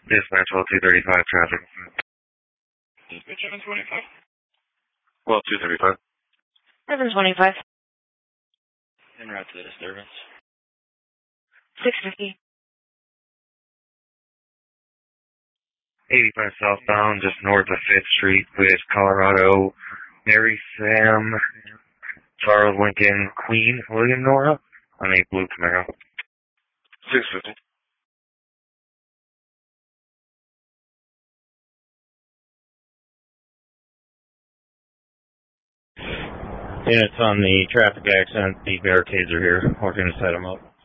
Dispatch, well, 235 traffic. Dispatch 725. Well, 235. 725. En route to the disturbance. 650. 85 southbound, just north of 5th Street with Colorado, Mary Sam, Charles Lincoln, Queen, William Nora, on a blue Camaro. 650. Units on the traffic accident, the barricades are here. We're going to set them up.